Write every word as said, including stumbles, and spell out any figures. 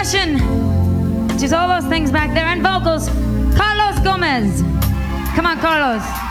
percussion, which is all those things back there, and vocals, Carlos Gomez. Come on, Carlos.